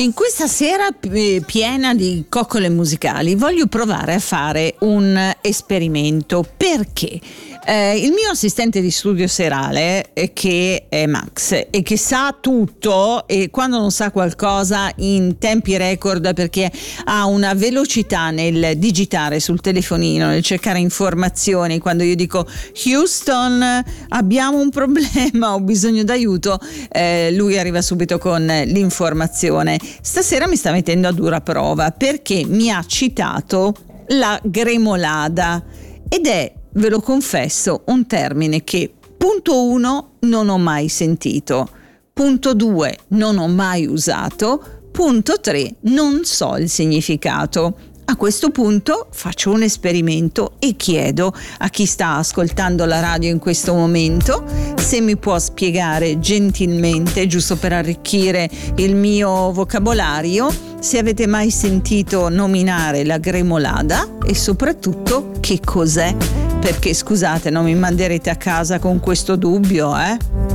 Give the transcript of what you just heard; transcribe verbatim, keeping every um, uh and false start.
In questa sera piena di coccole musicali voglio provare a fare un esperimento. Perché? Eh, il mio assistente di studio serale, eh, che è Max e che sa tutto, e quando non sa qualcosa in tempi record, perché ha una velocità nel digitare sul telefonino, nel cercare informazioni, quando io dico Houston abbiamo un problema, ho bisogno d'aiuto, eh, lui arriva subito con l'informazione. Stasera mi sta mettendo a dura prova perché mi ha citato la gremolada ed è, ve lo confesso, un termine che, punto uno, non ho mai sentito, punto due, non ho mai usato, punto tre, non so il significato. A questo punto faccio un esperimento e chiedo a chi sta ascoltando la radio in questo momento se mi può spiegare gentilmente, giusto per arricchire il mio vocabolario, se avete mai sentito nominare la gremolada e soprattutto che cos'è. Perché scusate, non mi manderete a casa con questo dubbio, eh?